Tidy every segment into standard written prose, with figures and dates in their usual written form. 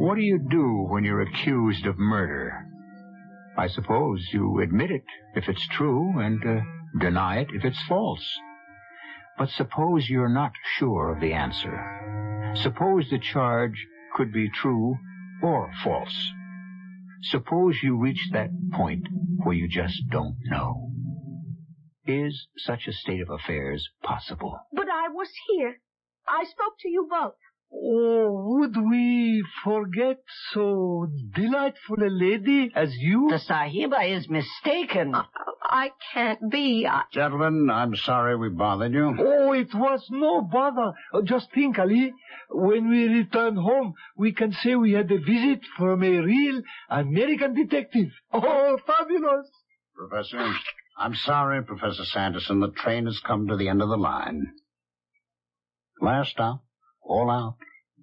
What do you do when you're accused of murder? I suppose you admit it if it's true and deny it if it's false. But suppose you're not sure of the answer. Suppose the charge could be true or false. Suppose you reach that point where you just don't know. Is such a state of affairs possible? But I was here. I spoke to you both. Oh, would we forget so delightful a lady as you? The Sahiba is mistaken. I can't be. Gentlemen, I'm sorry we bothered you. Oh, it was no bother. Just think, Ali. When we return home, we can say we had a visit from a real American detective. Oh, fabulous. Professor, I'm sorry, Professor Sanderson. The train has come to the end of the line. Last stop. All out.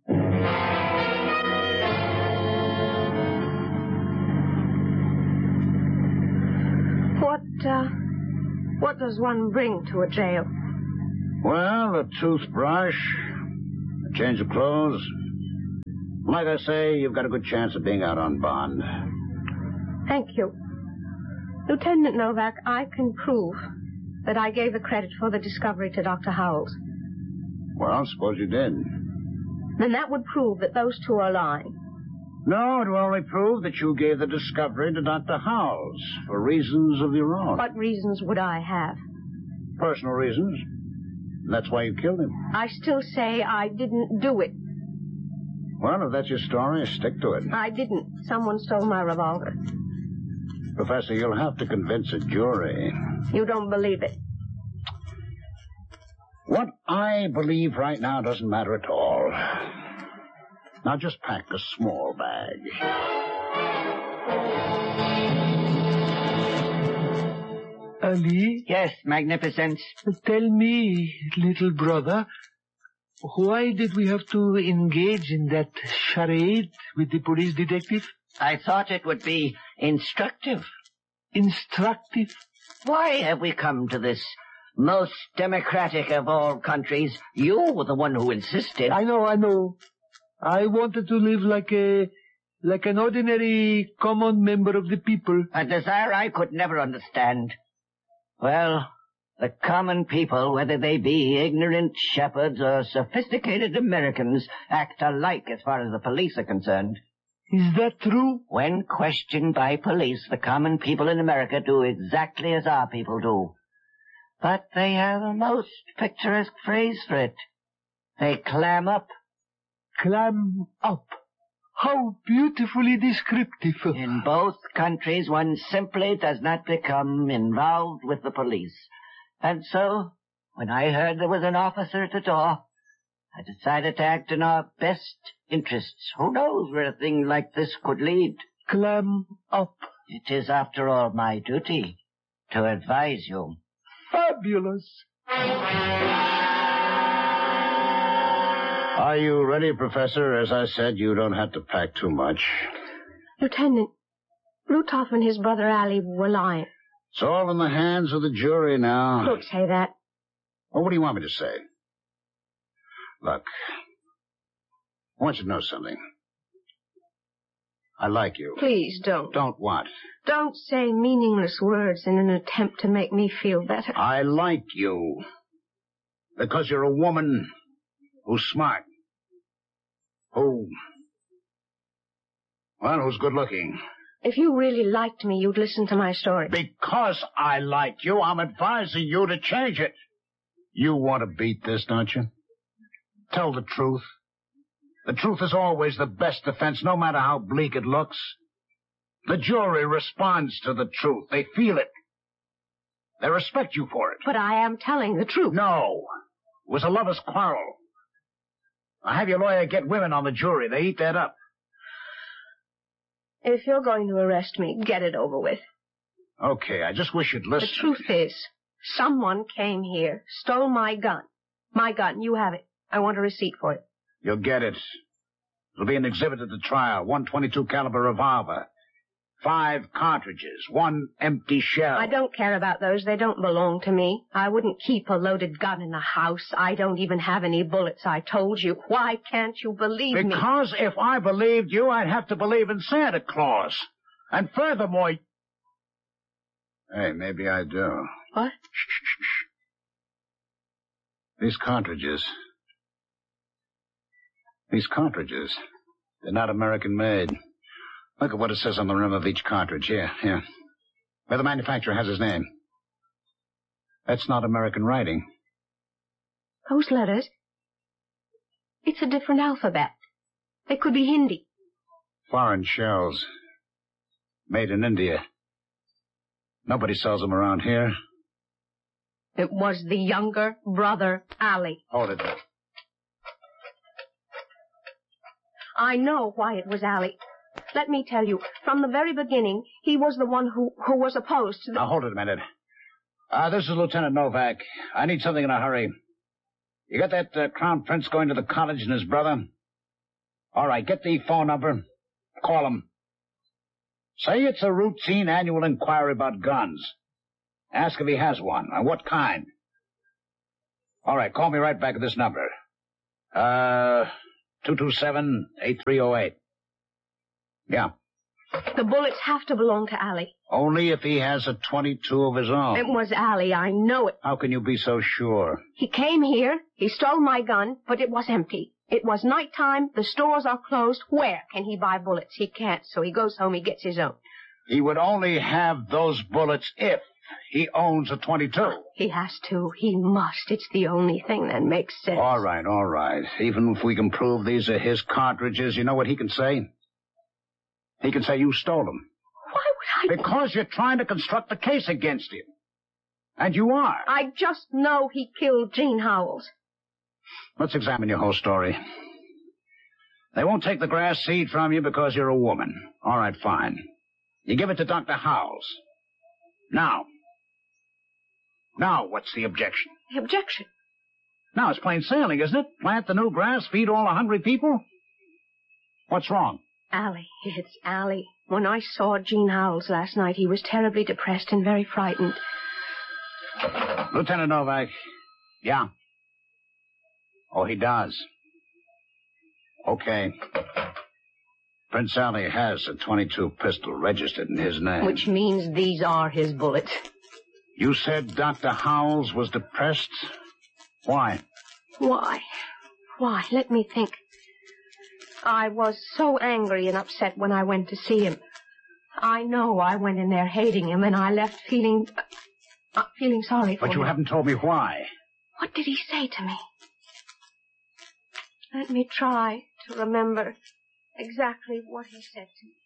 What does one bring to a jail? Well, a toothbrush, a change of clothes. Like I say, you've got a good chance of being out on bond. Thank you. Lieutenant Novak, I can prove that I gave the credit for the discovery to Dr. Howells. Well, suppose you did. Then that would prove that those two are lying. No, it will only prove that you gave the discovery to Dr. Howells for reasons of your own. What reasons would I have? Personal reasons. That's why you killed him. I still say I didn't do it. Well, if that's your story, stick to it. I didn't. Someone stole my revolver. Professor, you'll have to convince a jury. You don't believe it. What I believe right now doesn't matter at all. Now just pack a small bag. Ali? Yes, Magnificence. Tell me, little brother, why did we have to engage in that charade with the police detective? I thought it would be instructive. Instructive? Why have we come to this most democratic of all countries? You were the one who insisted. I know. I wanted to live like an ordinary common member of the people. A desire I could never understand. Well, the common people, whether they be ignorant shepherds or sophisticated Americans, act alike as far as the police are concerned. Is that true? When questioned by police, the common people in America do exactly as our people do. But they have a most picturesque phrase for it. They clam up. Clam up. How beautifully descriptive. In both countries, one simply does not become involved with the police. And so, when I heard there was an officer at the door, I decided to act in our best interests. Who knows where a thing like this could lead? Clam up. It is, after all, my duty to advise you. Fabulous. Are you ready, Professor? As I said, you don't have to pack too much. Lieutenant, Rutov and his brother Ali were lying. It's all in the hands of the jury now. Don't say that. Well, what do you want me to say? Look, I want you to know something. I like you. Please don't. Don't what? Don't say meaningless words in an attempt to make me feel better. I like you. Because you're a woman who's smart. Who's good looking. If you really liked me, you'd listen to my story. Because I like you, I'm advising you to change it. You want to beat this, don't you? Tell the truth. The truth is always the best defense, no matter how bleak it looks. The jury responds to the truth. They feel it. They respect you for it. But I am telling the truth. No. It was a lover's quarrel. Now have your lawyer get women on the jury. They eat that up. If you're going to arrest me, get it over with. Okay, I just wish you'd listen. The truth is, someone came here, stole my gun. My gun, you have it. I want a receipt for it. You'll get it. It'll be an exhibit at the trial. .122 caliber revolver. 5 cartridges, 1 empty shell. I don't care about those. They don't belong to me. I wouldn't keep a loaded gun in the house. I don't even have any bullets, I told you. Why can't you believe me? Because if I believed you, I'd have to believe in Santa Claus. And furthermore... Hey, maybe I do. What? Shh. These cartridges, they're not American-made. Look at what it says on the rim of each cartridge. Here. Where the manufacturer has his name. That's not American writing. Those letters? It's a different alphabet. They could be Hindi. Foreign shells. Made in India. Nobody sells them around here. It was the younger brother, Ali. Hold it. I know why it was Ali. Let me tell you, from the very beginning, he was the one who was opposed to the... Now, hold it a minute. This is Lieutenant Novak. I need something in a hurry. You got that Crown Prince going to the college and his brother? All right, get the phone number. Call him. Say it's a routine annual inquiry about guns. Ask if he has one, and what kind. All right, call me right back at this number. 227-8308. Yeah. The bullets have to belong to Ali. Only if he has a .22 of his own. It was Ali, I know it. How can you be so sure? He came here, he stole my gun, but it was empty. It was nighttime, the stores are closed. Where can he buy bullets? He can't, so he goes home, he gets his own. He would only have those bullets if he owns a .22. He has to. He must. It's the only thing that makes sense. All right. Even if we can prove these are his cartridges, you know what he can say? He can say you stole them. Why would I... Because you're trying to construct a case against him. And you are. I just know he killed Jean Howells. Let's examine your whole story. They won't take the grass seed from you because you're a woman. All right, fine. You give it to Dr. Howells. Now, what's the objection? The objection? Now, it's plain sailing, isn't it? Plant the new grass, feed all the hungry people. What's wrong? Ali. It's Ali. When I saw Jean Howells last night, he was terribly depressed and very frightened. Lieutenant Novak. Yeah. Oh, he does. Okay. Prince Ali has a .22 pistol registered in his name. Which means these are his bullets. You said Dr. Howells was depressed? Why? Why? Let me think. I was so angry and upset when I went to see him. I know I went in there hating him, and I left feeling sorry for him. But you haven't told me why. What did he say to me? Let me try to remember exactly what he said to me.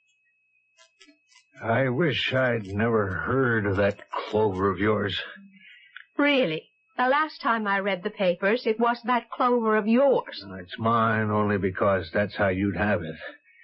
I wish I'd never heard of that Clover of yours. Really? The last time I read the papers, it was that Clover of yours. It's mine only because that's how you'd have it.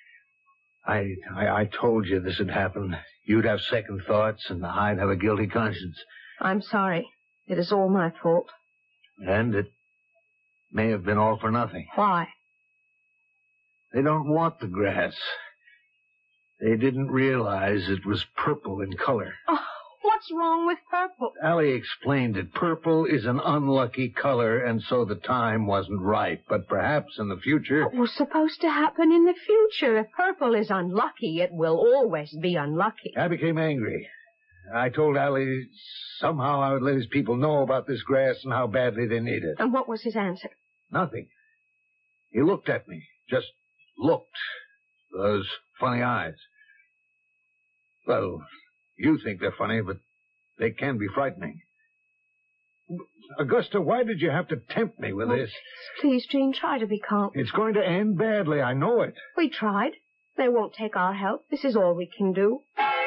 I told you this would happen. You'd have second thoughts, and I'd have a guilty conscience. I'm sorry. It is all my fault. And it may have been all for nothing. Why? They don't want the grass. They didn't realize it was purple in color. Oh, what's wrong with purple? Ali explained it. Purple is an unlucky color, and so the time wasn't right. But perhaps in the future... What was supposed to happen in the future? If purple is unlucky, it will always be unlucky. I became angry. I told Ali somehow I would let his people know about this grass and how badly they need it. And what was his answer? Nothing. He looked at me. Just looked. Those funny eyes. Well, you think they're funny, but they can be frightening. Augusta, why did you have to tempt me with this? Please, Jean, try to be calm. It's going to end badly, I know it. We tried. They won't take our help. This is all we can do.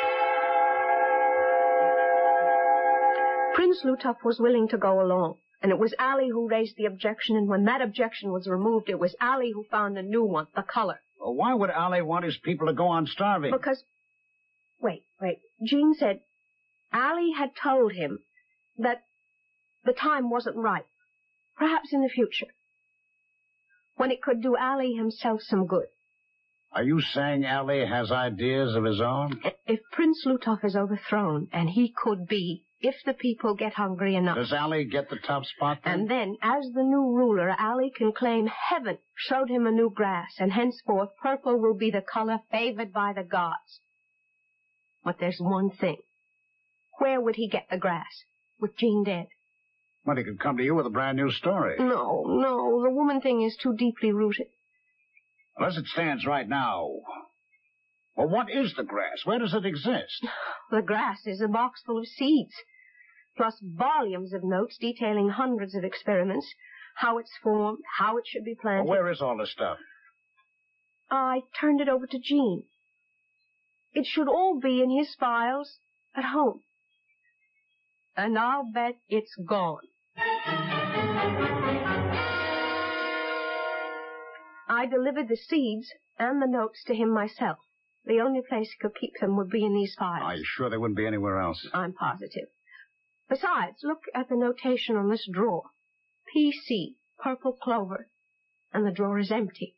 Prince Lutov was willing to go along, and it was Ali who raised the objection, and when that objection was removed, it was Ali who found a new one, the color. Well, why would Ali want his people to go on starving? Because... Wait. Jean said Ali had told him that the time wasn't right. Perhaps in the future. When it could do Ali himself some good. Are you saying Ali has ideas of his own? If Prince Lutov is overthrown, and he could be, if the people get hungry enough. Does Ali get the top spot then? And then, as the new ruler, Ali can claim heaven showed him a new grass, and henceforth purple will be the color favored by the gods. But there's one thing. Where would he get the grass? With Jean dead? Well, he could come to you with a brand new story. No, the woman thing is too deeply rooted. Well, as it stands right now, well, what is the grass? Where does it exist? The grass is a box full of seeds, plus volumes of notes detailing hundreds of experiments, how it's formed, how it should be planted. Well, where is all this stuff? I turned it over to Jean. It should all be in his files at home. And I'll bet it's gone. I delivered the seeds and the notes to him myself. The only place he could keep them would be in these files. Are you sure they wouldn't be anywhere else? I'm positive. Besides, look at the notation on this drawer. PC, purple clover, and the drawer is empty.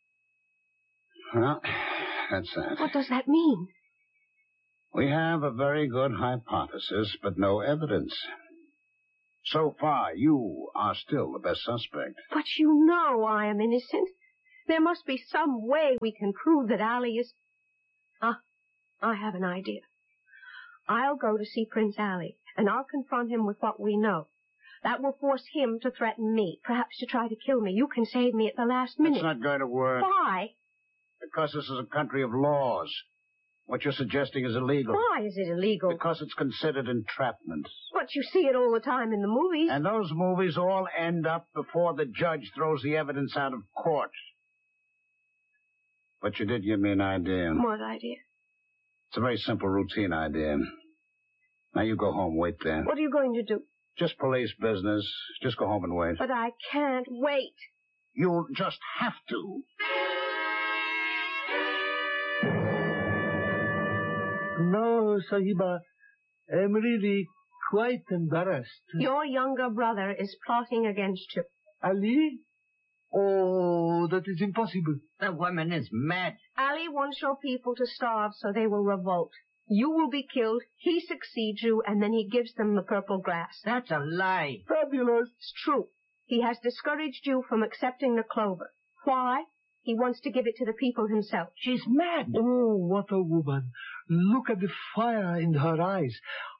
Well, that's that. What does that mean? We have a very good hypothesis, but no evidence. So far, you are still the best suspect. But you know I am innocent. There must be some way we can prove that Ali is... I have an idea. I'll go to see Prince Ali, and I'll confront him with what we know. That will force him to threaten me, perhaps to try to kill me. You can save me at the last minute. It's not going to work. Why? Because this is a country of laws. What you're suggesting is illegal. Why is it illegal? Because it's considered entrapment. But you see it all the time in the movies. And those movies all end up before the judge throws the evidence out of court. But you did give me an idea. What idea? It's a very simple routine idea. Now you go home, wait there. What are you going to do? Just police business. Just go home and wait. But I can't wait. You'll just have to. No, Sahiba, I'm really quite embarrassed. Your younger brother is plotting against you. Ali? Oh, that is impossible. The woman is mad. Ali wants your people to starve so they will revolt. You will be killed, he succeeds you, and then he gives them the purple grass. That's a lie. Fabulous. It's true. He has discouraged you from accepting the clover. Why? He wants to give it to the people himself. She's mad. Oh, what a woman. Look at the fire in her eyes.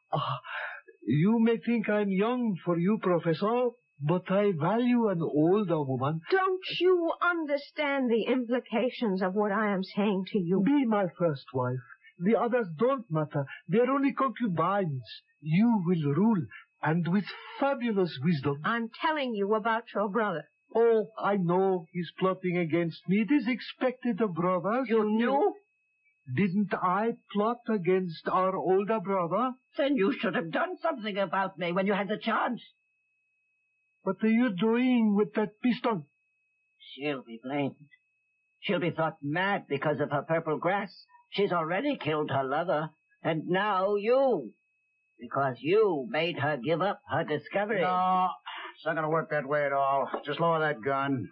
You may think I'm young for you, Professor, but I value an older woman. Don't you understand the implications of what I am saying to you? Be my first wife. The others don't matter. They're only concubines. You will rule, and with fabulous wisdom. I'm telling you about your brother. Oh, I know he's plotting against me. It is expected of brothers. You knew? Didn't I plot against our older brother? Then you should have done something about me when you had the chance. What are you doing with that pistol? She'll be blamed. She'll be thought mad because of her purple grass. She's already killed her lover. And now you. Because you made her give up her discovery. No, it's not going to work that way at all. Just lower that gun.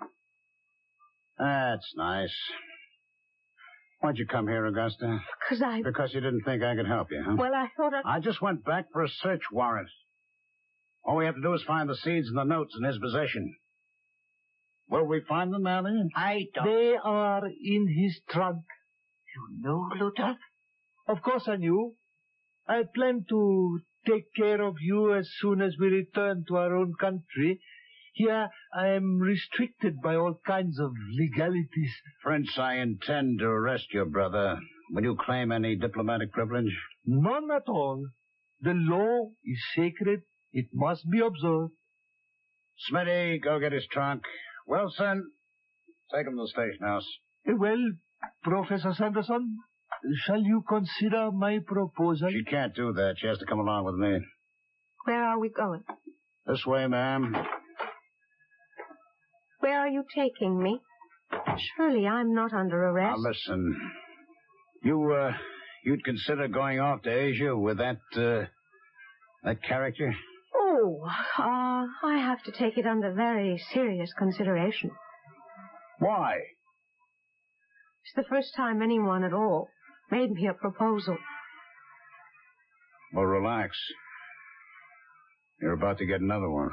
That's nice. Why'd you come here, Augusta? Because you didn't think I could help you, huh? Well, I thought I just went back for a search warrant. All we have to do is find the seeds and the notes in his possession. Will we find them, Allie? I don't... They are in his trunk. You knew, Luther? Of course I knew. I planned to take care of you as soon as we return to our own country. Here I am restricted by all kinds of legalities. Prince, I intend to arrest your brother. Will you claim any diplomatic privilege? None at all. The law is sacred. It must be observed. Smitty, go get his trunk. Wilson, take him to the station house. Well, Professor Sanderson, shall you consider my proposal? She can't do that. She has to come along with me. Where are we going? This way, ma'am. Where are you taking me? Surely I'm not under arrest. Now, listen. You'd consider going off to Asia with that character? Oh, I have to take it under very serious consideration. Why? It's the first time anyone at all made me a proposal. Well, relax. You're about to get another one.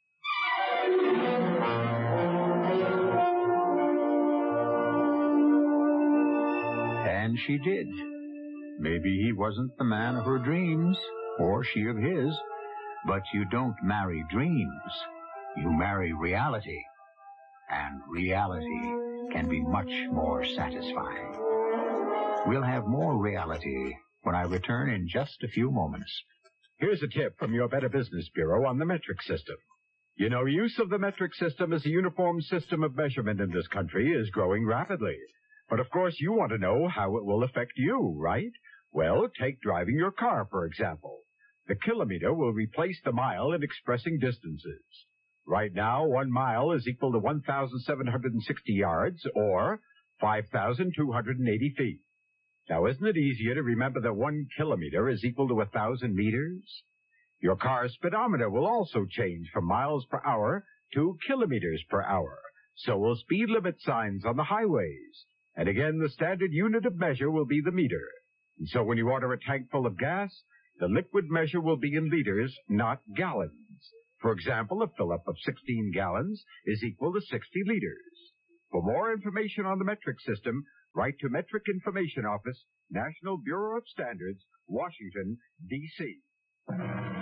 And she did. Maybe he wasn't the man of her dreams, or she of his, but you don't marry dreams. You marry reality. And reality can be much more satisfying. We'll have more reality when I return in just a few moments. Here's a tip from your Better Business Bureau on the metric system. You know, use of the metric system as a uniform system of measurement in this country is growing rapidly. But of course you want to know how it will affect you, right? Well, take driving your car, for example. The kilometer will replace the mile in expressing distances. Right now, 1 mile is equal to 1,760 yards, or 5,280 feet. Now, isn't it easier to remember that 1 kilometer is equal to 1,000 meters? Your car's speedometer will also change from miles per hour to kilometers per hour. So will speed limit signs on the highways. And again, the standard unit of measure will be the meter. And so when you order a tank full of gas, the liquid measure will be in liters, not gallons. For example, a fill-up of 16 gallons is equal to 60 liters. For more information on the metric system, write to Metric Information Office, National Bureau of Standards, Washington, D.C.